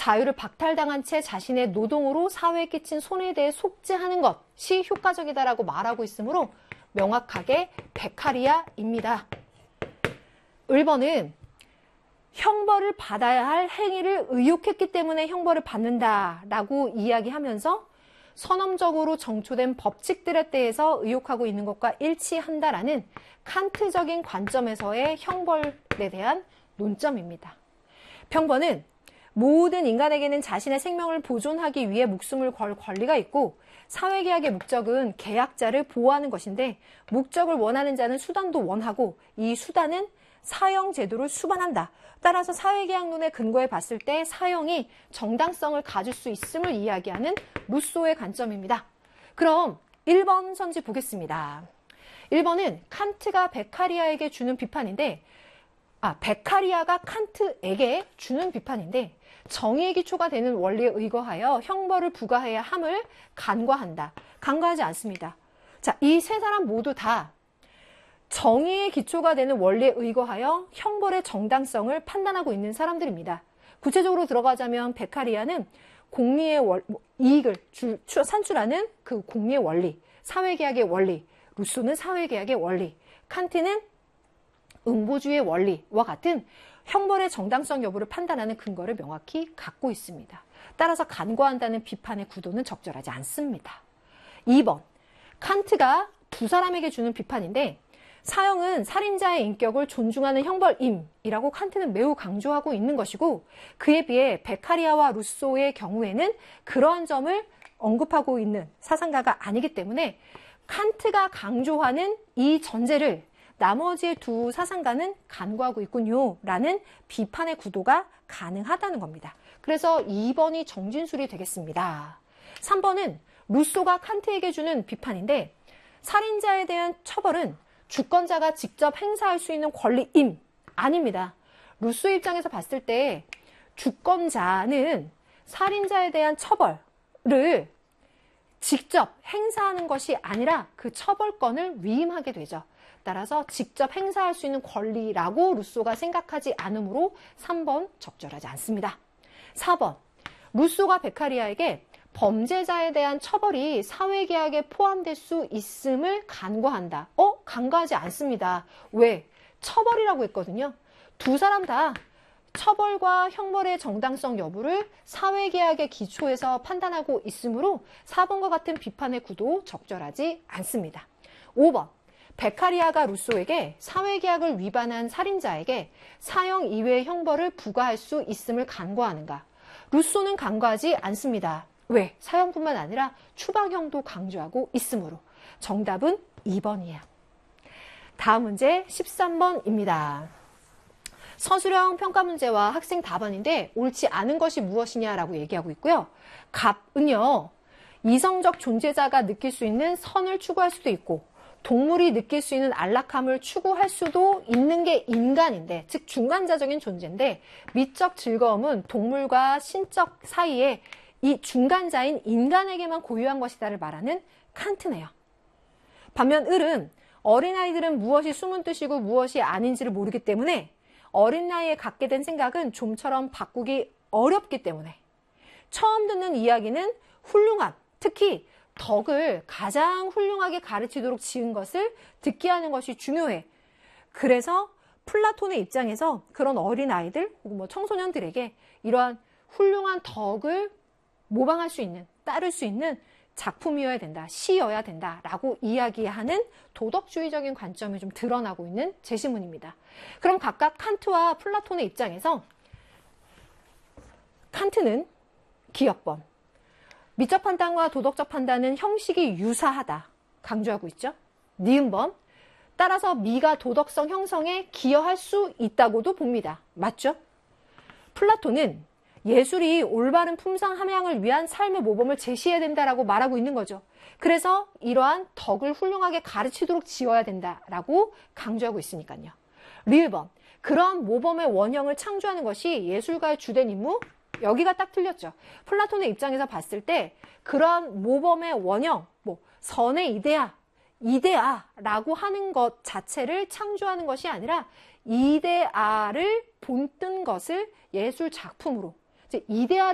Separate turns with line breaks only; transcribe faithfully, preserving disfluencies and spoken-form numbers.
자유를 박탈당한 채 자신의 노동으로 사회에 끼친 손해에 대해 속죄하는 것이 효과적이다라고 말하고 있으므로 명확하게 베카리아입니다. 일 번은 형벌을 받아야 할 행위를 의욕했기 때문에 형벌을 받는다라고 이야기하면서 선언적으로 정초된 법칙들에 대해서 의혹하고 있는 것과 일치한다라는 칸트적인 관점에서의 형벌에 대한 논점입니다. 평범은 모든 인간에게는 자신의 생명을 보존하기 위해 목숨을 걸 권리가 있고 사회계약의 목적은 계약자를 보호하는 것인데 목적을 원하는 자는 수단도 원하고 이 수단은 사형제도를 수반한다. 따라서 사회계약론의 근거에 봤을 때 사형이 정당성을 가질 수 있음을 이야기하는 루소의 관점입니다. 그럼 일 번 선지 보겠습니다. 일 번은 칸트가 베카리아에게 주는 비판인데 아, 베카리아가 칸트에게 주는 비판인데 정의의 기초가 되는 원리에 의거하여 형벌을 부과해야 함을 간과한다. 간과하지 않습니다. 자, 이 세 사람 모두 다 정의의 기초가 되는 원리에 의거하여 형벌의 정당성을 판단하고 있는 사람들입니다. 구체적으로 들어가자면 베카리아는 공리의 월, 이익을 주, 산출하는 그 공리의 원리, 사회계약의 원리, 루소는 사회계약의 원리, 칸트는 응보주의의 원리와 같은 형벌의 정당성 여부를 판단하는 근거를 명확히 갖고 있습니다. 따라서 간과한다는 비판의 구도는 적절하지 않습니다. 이 번, 칸트가 두 사람에게 주는 비판인데 사형은 살인자의 인격을 존중하는 형벌임이라고 칸트는 매우 강조하고 있는 것이고 그에 비해 베카리아와 루소의 경우에는 그러한 점을 언급하고 있는 사상가가 아니기 때문에 칸트가 강조하는 이 전제를 나머지의 두 사상가는 간과하고 있군요 라는 비판의 구도가 가능하다는 겁니다. 그래서 이 번이 정진술이 되겠습니다. 삼 번은 루소가 칸트에게 주는 비판인데 살인자에 대한 처벌은 주권자가 직접 행사할 수 있는 권리임 아닙니다. 루소 입장에서 봤을 때 주권자는 살인자에 대한 처벌을 직접 행사하는 것이 아니라 그 처벌권을 위임하게 되죠. 따라서 직접 행사할 수 있는 권리라고 루소가 생각하지 않으므로 삼 번 적절하지 않습니다. 사 번, 루소가 베카리아에게 범죄자에 대한 처벌이 사회계약에 포함될 수 있음을 간과한다. 어? 간과하지 않습니다. 왜? 처벌이라고 했거든요. 두 사람 다 처벌과 형벌의 정당성 여부를 사회계약의 기초에서 판단하고 있으므로 사 번과 같은 비판의 구도 적절하지 않습니다. 오 번, 베카리아가 루소에게 사회계약을 위반한 살인자에게 사형 이외의 형벌을 부과할 수 있음을 간과하는가? 루소는 간과하지 않습니다. 왜? 사형뿐만 아니라 추방형도 강조하고 있으므로. 정답은 이 번이에요. 다음 문제 십삼 번입니다. 서술형 평가 문제와 학생 답안인데 옳지 않은 것이 무엇이냐라고 얘기하고 있고요. 갑은요, 이성적 존재자가 느낄 수 있는 선을 추구할 수도 있고 동물이 느낄 수 있는 안락함을 추구할 수도 있는 게 인간인데, 즉 중간자적인 존재인데 미적 즐거움은 동물과 신적 사이에 이 중간자인 인간에게만 고유한 것이다를 말하는 칸트네요. 반면 을은 어린아이들은 무엇이 숨은 뜻이고 무엇이 아닌지를 모르기 때문에 어린 나이에 갖게 된 생각은 좀처럼 바꾸기 어렵기 때문에 처음 듣는 이야기는 훌륭함, 특히 덕을 가장 훌륭하게 가르치도록 지은 것을 듣게 하는 것이 중요해. 그래서 플라톤의 입장에서 그런 어린아이들 혹은 뭐 청소년들에게 이러한 훌륭한 덕을 모방할 수 있는, 따를 수 있는 작품이어야 된다, 시여야 된다라고 이야기하는 도덕주의적인 관점이 좀 드러나고 있는 제시문입니다. 그럼 각각 칸트와 플라톤의 입장에서 칸트는 기역번, 미적 판단과 도덕적 판단은 형식이 유사하다 강조하고 있죠. 니은번, 따라서 미가 도덕성 형성에 기여할 수 있다고도 봅니다. 맞죠? 플라톤은 예술이 올바른 품상 함양을 위한 삶의 모범을 제시해야 된다라고 말하고 있는 거죠. 그래서 이러한 덕을 훌륭하게 가르치도록 지어야 된다라고 강조하고 있으니까요. 리을번, 그러한 모범의 원형을 창조하는 것이 예술가의 주된 임무? 여기가 딱 틀렸죠. 플라톤의 입장에서 봤을 때 그러한 모범의 원형, 뭐 선의 이데아, 이데아라고 하는 것 자체를 창조하는 것이 아니라 이데아를 본뜬 것을 예술 작품으로, 이제 이데아